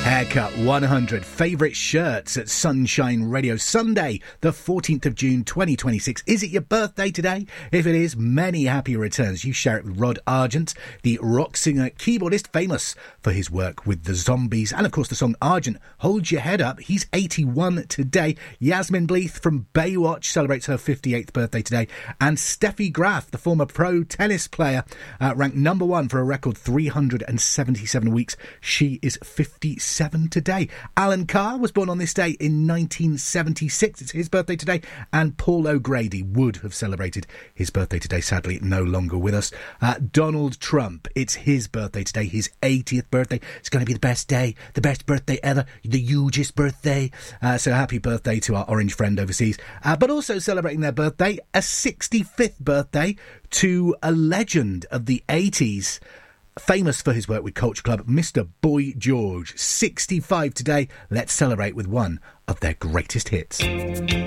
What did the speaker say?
Haircut 100 favourite shirts at Sunshine Radio. Sunday, the 14th of June 2026. Is it your birthday today? If it is, many happy returns. You share it with Rod Argent, the rock singer keyboardist famous for his work with the Zombies and of course the song Argent, Hold Your Head Up. He's 81 today. Yasmin Bleeth from Baywatch celebrates her 58th birthday today. And Steffi Graf, the former pro tennis player, ranked number one for a record 377 weeks. She is 57 today. Alan Carr was born on this day in 1976. It's his birthday today. And Paul O'Grady would have celebrated his birthday today, sadly no longer with us. Donald Trump, it's his birthday today, his 80th birthday. It's going to be the best day, the best birthday ever, the hugest birthday. So happy birthday to our orange friend overseas. But also celebrating their birthday, a 65th birthday to a legend of the 80s. Famous for his work with Culture Club, Mr. Boy George, 65 today. Let's celebrate with one of their greatest hits.